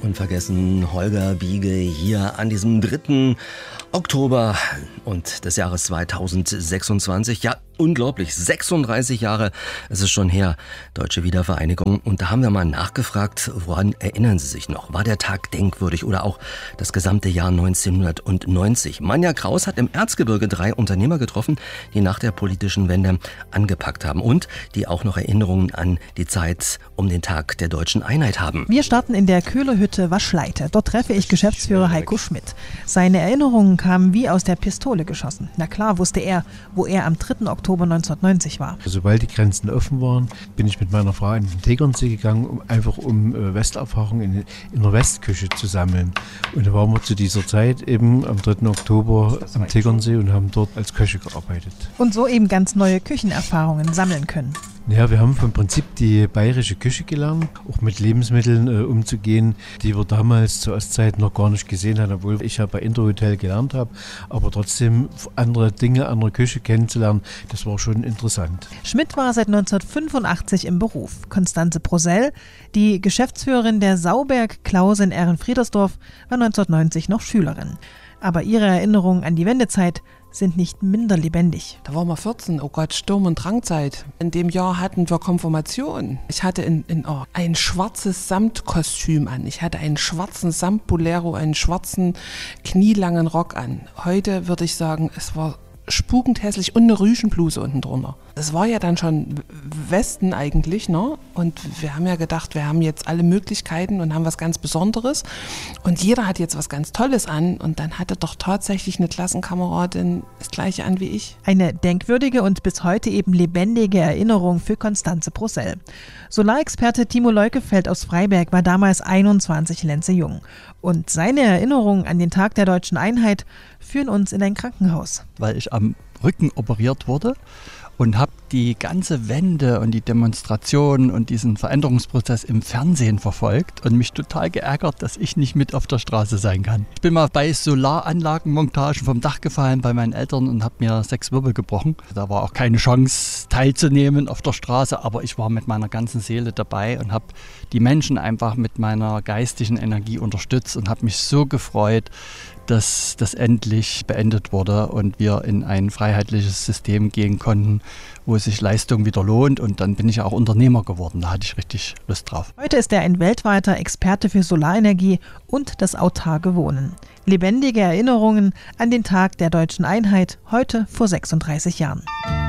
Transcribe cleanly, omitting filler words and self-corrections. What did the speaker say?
Unvergessen Holger Biege hier an diesem 3. Oktober und des Jahres 2026. Ja, unglaublich, 36 Jahre ist es schon her, Deutsche Wiedervereinigung. Und da haben wir mal nachgefragt, woran erinnern Sie sich noch? War der Tag denkwürdig oder auch das gesamte Jahr 1990? Manja Kraus hat im Erzgebirge 3 Unternehmer getroffen, die nach der politischen Wende angepackt haben und die auch noch Erinnerungen an die Zeit um den Tag der deutschen Einheit haben. Wir starten in der Köhlerhütte Waschleite. Dort treffe ich Geschäftsführer Heiko Schmidt. Seine Erinnerungen kamen wie aus der Pistole geschossen. Na klar wusste er, wo er am 3. Oktober 1990 war. Sobald die Grenzen offen waren, bin ich mit meiner Frau in den Tegernsee gegangen, um Westerfahrungen in der Westküche zu sammeln. Und da waren wir zu dieser Zeit eben am 3. Oktober am Tegernsee und haben dort als Köche gearbeitet. Und so eben ganz neue Küchenerfahrungen sammeln können. Ja, wir haben vom Prinzip die bayerische Küche gelernt, auch mit Lebensmitteln umzugehen, die wir damals zur Ostzeit noch gar nicht gesehen hatten, obwohl ich ja bei Interhotel gelernt habe. Aber trotzdem andere Dinge, andere Küche kennenzulernen, das war schon interessant. Schmidt war seit 1985 im Beruf. Konstanze Prosell, die Geschäftsführerin der Sauberg Klause in Ehrenfriedersdorf, war 1990 noch Schülerin. Aber ihre Erinnerungen an die Wendezeit sind nicht minder lebendig. Da waren wir 14, oh Gott, Sturm- und Drangzeit. In dem Jahr hatten wir Konfirmation. Ich hatte ein schwarzes Samtkostüm an. Ich hatte einen schwarzen Samtbolero, einen schwarzen knielangen Rock an. Heute würde ich sagen, es war spukend hässlich und eine Rüschenbluse unten drunter. Das war ja dann schon Westen eigentlich, ne? Und wir haben ja gedacht, wir haben jetzt alle Möglichkeiten und haben was ganz Besonderes. Und jeder hat jetzt was ganz Tolles an. Und dann hatte doch tatsächlich eine Klassenkameradin das Gleiche an wie ich. Eine denkwürdige und bis heute eben lebendige Erinnerung für Konstanze Prosell. Solarexperte Timo Leukefeld aus Freiberg war damals 21 Lenze jung. Und seine Erinnerungen an den Tag der deutschen Einheit führen uns in ein Krankenhaus. Weil ich am Rücken operiert wurde und habe die ganze Wende und die Demonstration und diesen Veränderungsprozess im Fernsehen verfolgt und mich total geärgert, dass ich nicht mit auf der Straße sein kann. Ich bin mal bei Solaranlagenmontagen vom Dach gefallen bei meinen Eltern und habe mir 6 Wirbel gebrochen. Da war auch keine Chance teilzunehmen auf der Straße, aber ich war mit meiner ganzen Seele dabei und habe die Menschen einfach mit meiner geistigen Energie unterstützt und habe mich so gefreut, dass das endlich beendet wurde und wir in ein freiheitliches System gehen konnten, wo sich Leistung wieder lohnt. Und dann bin ich auch Unternehmer geworden. Da hatte ich richtig Lust drauf. Heute ist er ein weltweiter Experte für Solarenergie und das autarke Wohnen. Lebendige Erinnerungen an den Tag der deutschen Einheit, heute vor 36 Jahren.